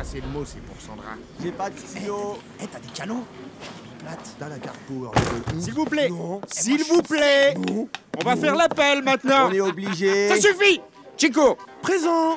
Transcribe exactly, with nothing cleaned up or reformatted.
c'est le mot, c'est pour Sandra. J'ai pas de stylo. Eh, t'as des canons? Des billes plates? T'as la carte Power. S'il vous plaît. Non. S'il vous plaît. Non. On va faire l'appel maintenant. On est obligé. Ça suffit. Chico, Présent.